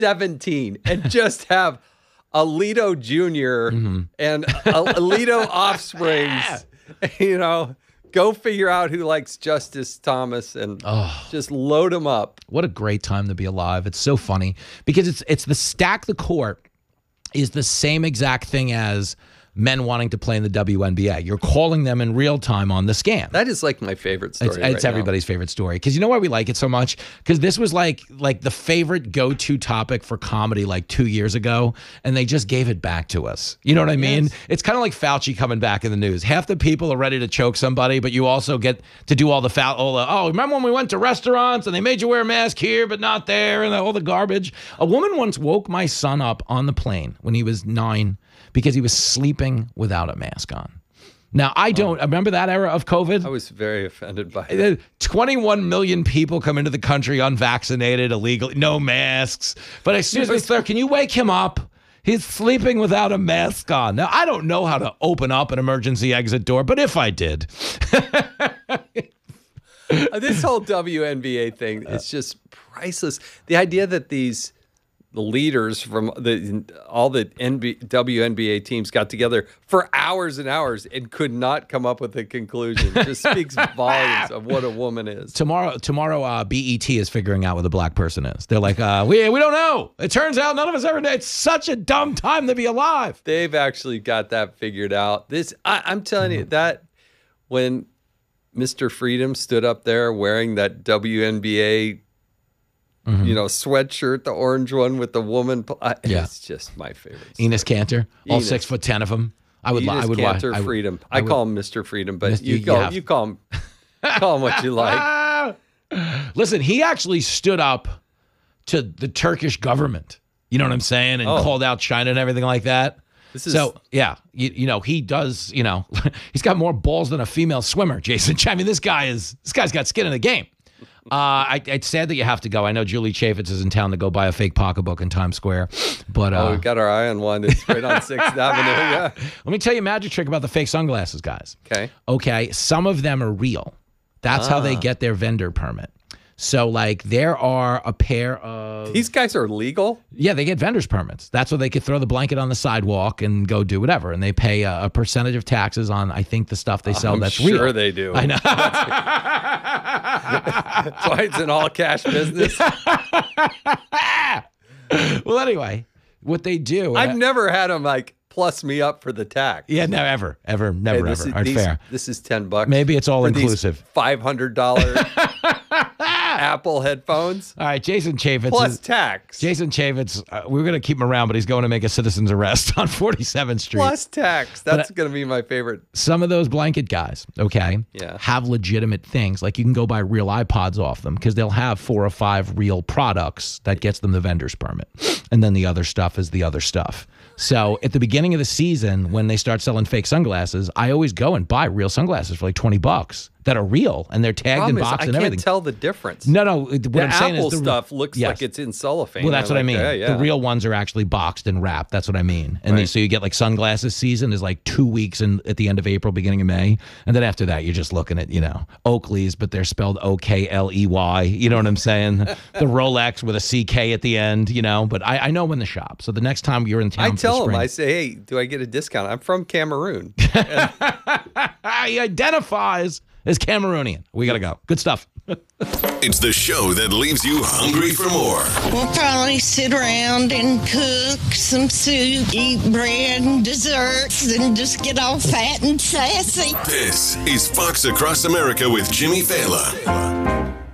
17 and just have Alito Jr. and Alito offsprings, go figure out who likes Justice Thomas and just load them up. What a great time to be alive. It's so funny because it's the stack the court is the same exact thing as men wanting to play in the WNBA. You're calling them in real time on the Scam. That is like my favorite story. It's everybody's favorite story. Because you know why we like it so much? Because this was like the favorite go-to topic for comedy like 2 years ago, and they just gave it back to us. You know what I mean? Yes. It's kind of like Fauci coming back in the news. Half the people are ready to choke somebody, but you also get to do all the remember when we went to restaurants and they made you wear a mask here but not there, and all the garbage? A woman once woke my son up on the plane when he was 9 because he was sleeping without a mask on. Now, I remember that era of COVID? I was very offended by it. 21 million people come into the country unvaccinated, illegally, no masks. But as soon as we start, can you wake him up? He's sleeping without a mask on. Now, I don't know how to open up an emergency exit door, but if I did. This whole WNBA thing is just priceless. The idea that the leaders from all the WNBA teams got together for hours and hours and could not come up with a conclusion just speaks volumes of what a woman is. Tomorrow, BET is figuring out what a black person is. They're like, we don't know. It turns out none of us ever know. It's such a dumb time to be alive. They've actually got that figured out. I'm telling you that when Mr. Freedom stood up there wearing that WNBA sweatshirt, the orange one with the woman. It's just my favorite. Enes Kanter, all 6'10" of him. I would watch. Freedom. I call him Mr. Freedom, but you call him what you like. Listen, he actually stood up to the Turkish government. You know what I'm saying? And called out China and everything like that. He does. He's got more balls than a female swimmer, Jason. I mean, this guy's got skin in the game. It's sad that you have to go. I know Julie Chaffetz is in town to go buy a fake pocketbook in Times Square. But we've got our eye on one. It's right on 6th Avenue. Yeah. Let me tell you a magic trick about the fake sunglasses, guys. Okay. Some of them are real. That's how they get their vendor permit. So, like, there are a pair of... These guys are legal? Yeah, they get vendor's permits. That's where they could throw the blanket on the sidewalk and go do whatever. And they pay a percentage of taxes on, I think, the stuff they sell that's real. I'm sure they do. I know. That's why it's an all-cash business. Well, anyway, what they do... I've never had them, plus me up for the tax. Yeah, no, never. Never. Fair. This is $10. Maybe it's all inclusive. $500 Apple headphones. All right, Jason Chaffetz. Plus tax. Jason Chaffetz, we're going to keep him around, but he's going to make a citizen's arrest on 47th Street. Plus tax. That's going to be my favorite. Some of those blanket guys, have legitimate things. Like you can go buy real iPods off them because they'll have 4 or 5 real products that gets them the vendor's permit. And then the other stuff is the other stuff. So at the beginning of the season, when they start selling fake sunglasses, I always go and buy real sunglasses for like $20 that are real, and they're tagged in box and everything. I can't tell the difference. No. What I'm saying is the Apple stuff looks like it's in cellophane. Well, that's what I mean. The real ones are actually boxed and wrapped. That's what I mean. And so you get like sunglasses season is like 2 weeks at the end of April, beginning of May, and then after that you're just looking at Oakleys, but they're spelled OKLEY. You know what I'm saying? The Rolex with a CK at the end. But I know when to shop. So the next time you're in town, I tell them. I say, hey, do I get a discount? I'm from Cameroon. He identifies as Cameroonian. We got to go. Good stuff. It's the show that leaves you hungry for more. We'll probably sit around and cook some soup, eat bread and desserts, and just get all fat and sassy. This is Fox Across America with Jimmy Fallon.